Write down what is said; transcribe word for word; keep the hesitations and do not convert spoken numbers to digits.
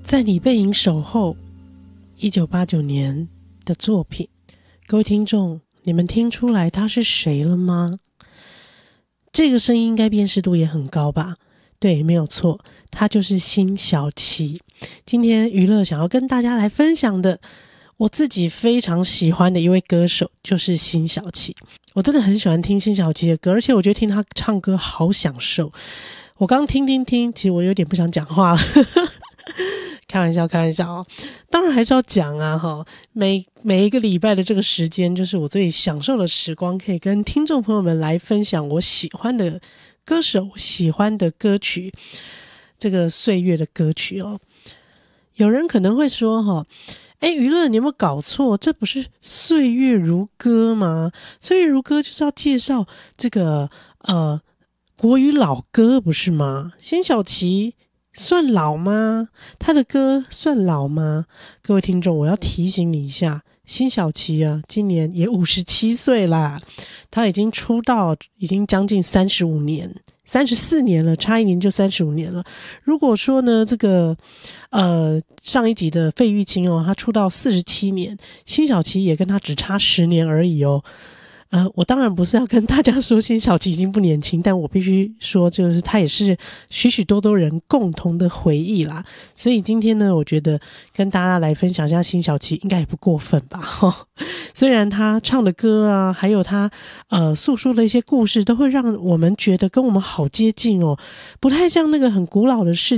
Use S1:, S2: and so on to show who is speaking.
S1: 在你背影守候，一九八九年的作品，各位听众，你们听出来他是谁了吗？这个声音应该辨识度也很高吧？对，没有错，他就是辛晓琪。今天娱乐想要跟大家来分享的，我自己非常喜欢的一位歌手就是辛晓琪。我真的很喜欢听辛晓琪的歌，而且我觉得听他唱歌好享受。我刚听听听，其实我有点不想讲话了。开玩笑开玩笑哦，当然还是要讲啊齁，每每一个礼拜的这个时间就是我最享受的时光，可以跟听众朋友们来分享我喜欢的歌手，我喜欢的歌曲，这个岁月的歌曲哦。有人可能会说齁，诶娱乐你有没有搞错，这不是岁月如歌吗？岁月如歌就是要介绍这个呃国语老歌不是吗？辛晓琪算老吗？他的歌算老吗？各位听众，我要提醒你一下，辛晓琪啊，今年也五十七岁啦，他已经出道已经将近三十五年，三十四年了，差一年就三十五年了。如果说呢，这个呃上一集的费玉清哦，他出道四十七年，辛晓琪也跟他只差十年而已哦。呃，我当然不是要跟大家说辛晓琪已经不年轻，但我必须说，就是他也是许许多多人共同的回忆啦。所以今天呢，我觉得跟大家来分享一下辛晓琪，应该也不过分吧。虽然他唱的歌啊，还有他呃诉说的一些故事，都会让我们觉得跟我们好接近哦，不太像那个很古老的事